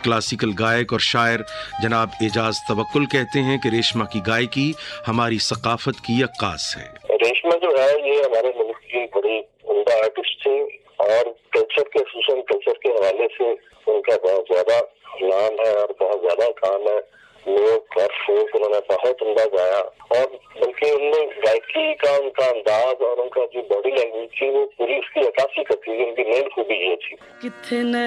Classical गायक और शायर जनाब एजाज तवक्कुल कहते हैं कि रेशमा की गायकी हमारी सकाफत की अक्कास है। रेशमा जो है ये हमारे मुल्क की बड़ी उम्दा आर्टिस्ट थी और कल्चर के फ्यूजन कल्चर के हवाले से उनका बहुत ज्यादा नाम है और बहुत ज्यादा काम है। लोग और फोक उन्होंने बहुत उम्दा गाया और बल्कि उनने गायकी का उनका अंदाज और उनका जो बॉडी लैंग्वेज थी वो पूरी उसकी अक्कासी करती थी। उनकी मेन खूबी ये थी।